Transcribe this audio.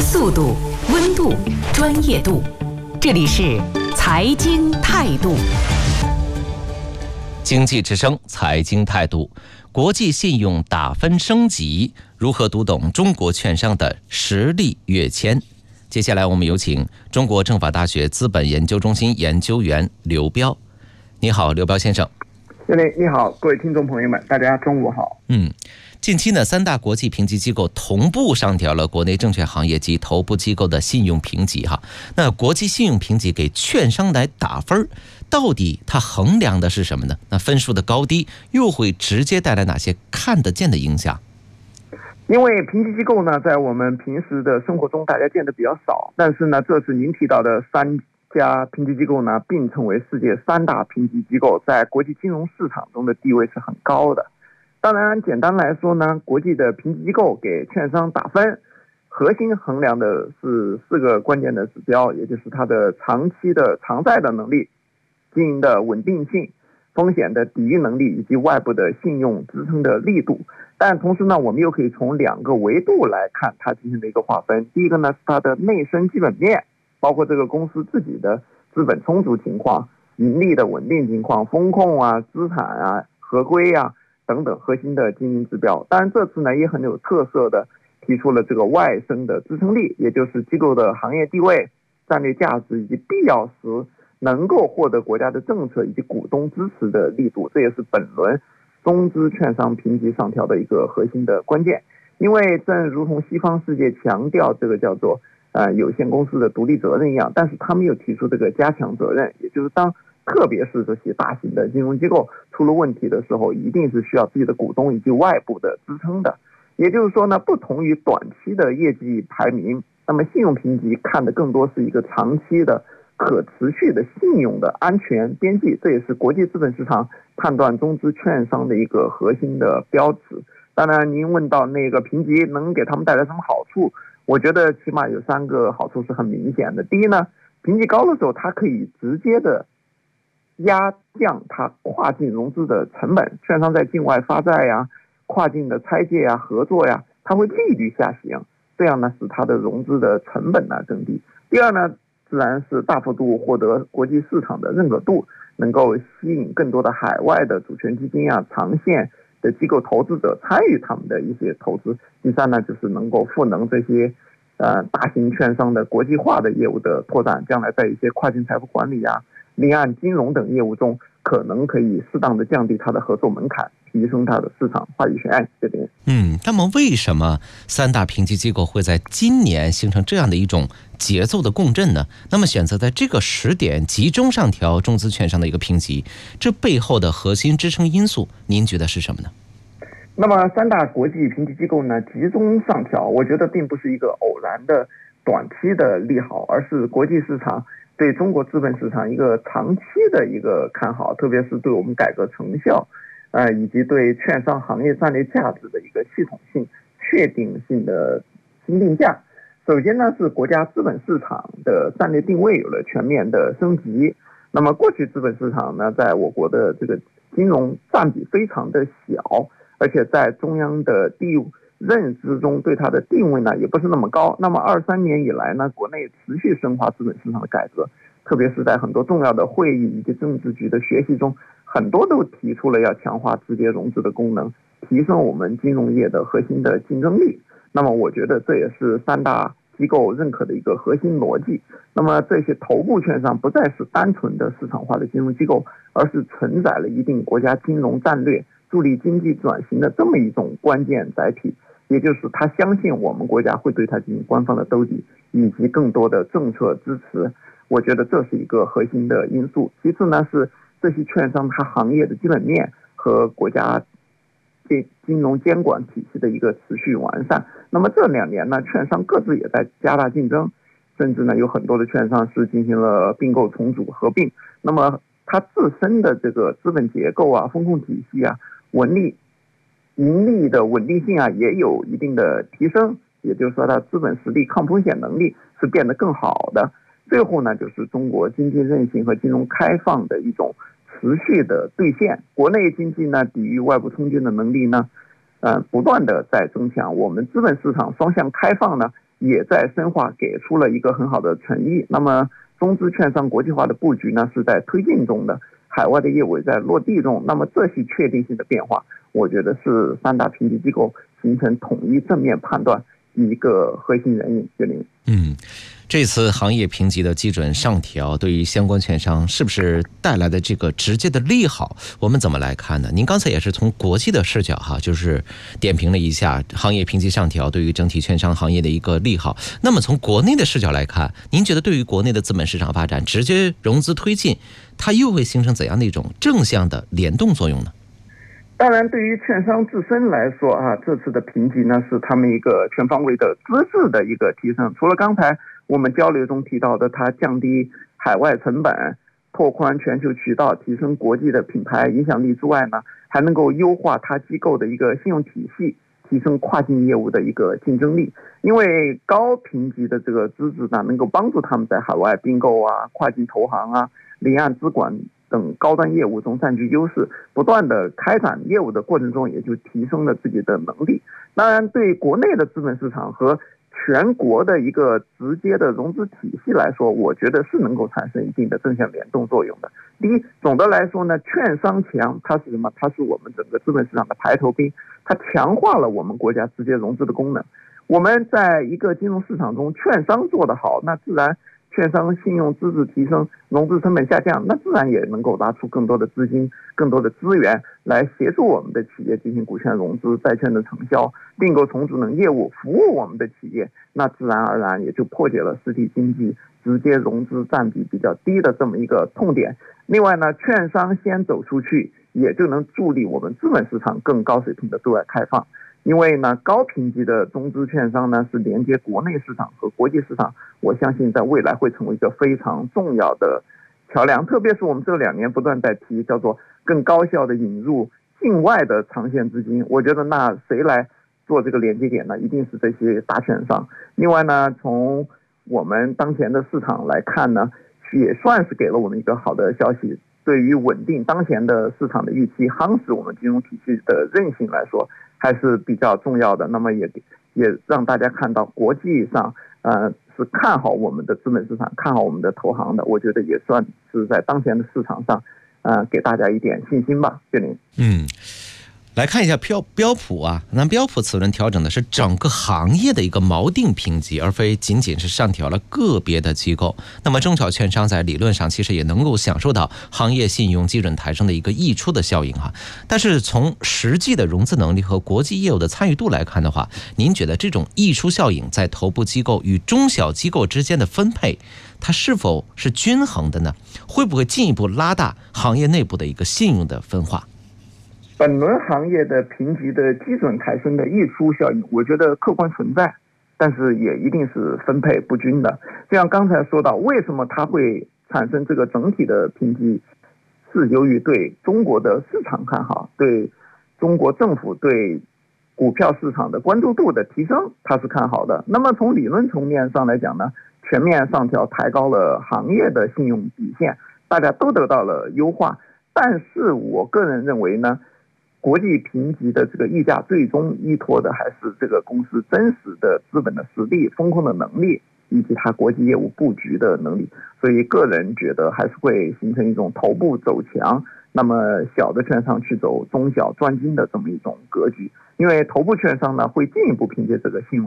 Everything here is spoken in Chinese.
速度、温度、专业度，这里是财经态度。 经济之声财经态度，国际信用打分升级，如何读懂中国券商的实力跃迁？接下来我们有请中国政法大学资本研究中心研究员刘彪。你好，刘彪先生。 你好，各位听众朋友们，大家中午好。 近期呢，3大国际评级机构同步上调了国内证券行业及头部机构的信用评级哈。那国际信用评级给券商来打分，到底它衡量的是什么呢？那分数的高低又会直接带来哪些看得见的影响？ 因为评级机构呢，在我们平时的生活中大家见的比较少，但是呢，这次您提到的3家评级机构呢，并称为世界3大评级机构，在国际金融市场中的地位是很高的。当然，简单来说呢，国际的评级机构给券商打分，核心衡量的是4个关键的指标，也就是它的长期的偿债的能力、经营的稳定性、风险的抵御能力以及外部的信用支撑的力度。但同时呢，我们又可以从2个维度来看它进行的一个划分。第一个呢，是它的内生基本面，包括这个公司自己的资本充足情况、盈利的稳定情况、风控啊、资产啊、合规啊等等核心的经营指标。当然这次呢也很有特色的提出了这个外生的支撑力，也就是机构的行业地位、战略价值以及必要时能够获得国家的政策以及股东支持的力度，这也是本轮中资券商评级上调的一个核心的关键。因为正如同西方世界强调这个叫做有限公司的独立责任一样，但是他们又提出这个加强责任，也就是特别是这些大型的金融机构出了问题的时候，一定是需要自己的股东以及外部的支撑的。也就是说呢，不同于短期的业绩排名，那么信用评级看的更多是一个长期的可持续的信用的安全边际，这也是国际资本市场判断中资券商的一个核心的标志。当然您问到那个评级能给他们带来什么好处，我觉得起码有3个好处是很明显的。第一呢，评级高的时候它可以直接的压降它跨境融资的成本，券商在境外发债呀、跨境的拆借呀、合作呀，它会利率下行，这样呢使它的融资的成本呢更低。第二呢，自然是大幅度获得国际市场的认可度，能够吸引更多的海外的主权基金啊、长线的机构投资者参与他们的一些投资。第三呢，就是能够赋能这些大型券商的国际化的业务的拓展，将来在一些跨境财富管理啊、离岸金融等业务中，可能可以适当的降低它的合作门槛，提升它的市场话语权。这点。 那么为什么3大评级机构会在今年形成这样的一种节奏的共振呢？那么选择在这个时点集中上调中资券商的一个评级，这背后的核心支撑因素，您觉得是什么呢？ 那么3大国际评级机构呢集中上调，我觉得并不是一个偶然的短期的利好，而是国际市场对中国资本市场一个长期的一个看好，特别是对我们改革成效以及对券商行业战略价值的一个系统性确定性的新定价。首先呢，是国家资本市场的战略定位有了全面的升级。那么过去资本市场呢，在我国的这个金融占比非常的小，而且在中央的认知中对它的定位呢也不是那么高。那么23年以来呢，国内持续深化资本市场的改革，特别是在很多重要的会议以及政治局的学习中，很多都提出了要强化直接融资的功能，提升我们金融业的核心的竞争力。那么我觉得这也是3大机构认可的一个核心逻辑。那么这些头部券商不再是单纯的市场化的金融机构，而是承载了一定国家金融战略、助力经济转型的这么一种关键载体，也就是他相信我们国家会对他进行官方的兜底以及更多的政策支持。我觉得这是一个核心的因素。其次呢，是这些券商它行业的基本面和国家金融监管体系的一个持续完善。那么这2年呢，券商各自也在加大竞争，甚至呢有很多的券商是进行了并购、重组、合并。那么它自身的这个资本结构啊、风控体系啊、盈利的稳定性啊也有一定的提升，也就是说它资本实力、抗风险能力是变得更好的。最后呢，就是中国经济韧性和金融开放的一种持续的兑现。国内经济呢抵御外部冲击的能力呢不断的在增强。我们资本市场双向开放呢也在深化，给出了一个很好的诚意。那么中资券商国际化的布局呢是在推进中的，海外的业务也在落地中。那么这些确定性的变化，我觉得是三大评级机构形成统一正面判断一个核心原因。 这次行业评级的基准上调，对于相关券商是不是带来的这个直接的利好？我们怎么来看呢？您刚才也是从国际的视角就是点评了一下行业评级上调对于整体券商行业的一个利好。那么从国内的视角来看，您觉得对于国内的资本市场发展，直接融资推进，它又会形成怎样的一种正向的联动作用呢？ 当然，对于券商自身来说这次的评级呢是他们一个全方位的资质的一个提升。除了刚才我们交流中提到的，它降低海外成本、拓宽全球渠道、提升国际的品牌影响力之外呢，还能够优化它机构的一个信用体系，提升跨境业务的一个竞争力。因为高评级的这个资质呢，能够帮助他们在海外并购跨境投行离岸资管等高端业务中占据优势，不断的开展业务的过程中，也就提升了自己的能力。当然，对国内的资本市场和全国的一个直接的融资体系来说，我觉得是能够产生一定的正向联动作用的。第一，总的来说呢，券商强，它是什么？它是我们整个资本市场的排头兵，它强化了我们国家直接融资的功能。我们在一个金融市场中，券商做得好，那自然券商信用资质提升，融资成本下降，那自然也能够拿出更多的资金、更多的资源来协助我们的企业进行股权融资、债券的承销、并购重组等业务，服务我们的企业，那自然而然也就破解了实体经济直接融资占比比较低的这么一个痛点。另外呢，券商先走出去，也就能助力我们资本市场更高水平的对外开放。因为呢，高评级的中资券商呢是连接国内市场和国际市场，我相信在未来会成为一个非常重要的桥梁。特别是我们这2年不断在提，叫做更高效的引入境外的长线资金。我觉得那谁来做这个连接点呢？一定是这些大券商。另外呢，从我们当前的市场来看呢，也算是给了我们一个好的消息。对于稳定当前的市场的预期，夯实我们金融体系的韧性来说，还是比较重要的。那么也让大家看到国际上是看好我们的资本市场，看好我们的投行的。我觉得也算是在当前的市场上给大家一点信心吧。岳林， 来看一下标普那标普此轮调整的是整个行业的一个锚定评级，而非仅仅是上调了个别的机构。那么中小券商在理论上其实也能够享受到行业信用基准抬升的一个溢出的效应但是从实际的融资能力和国际业务的参与度来看的话，您觉得这种溢出效应在头部机构与中小机构之间的分配，它是否是均衡的呢？会不会进一步拉大行业内部的一个信用的分化？ 本轮行业的评级的基准抬升的溢出效应，我觉得客观存在，但是也一定是分配不均的。就像刚才说到，为什么它会产生这个整体的评级，是由于对中国的市场看好，对中国政府对股票市场的关注度的提升，它是看好的。那么从理论层面上来讲呢，全面上调抬高了行业的信用底线，大家都得到了优化。但是我个人认为呢，国际评级的这个溢价最终依托的还是这个公司真实的资本的实力、风控的能力以及它国际业务布局的能力。所以个人觉得还是会形成一种头部走强，那么小的券商去走中小专精的这么一种格局。因为头部券商呢会进一步凭借这个信用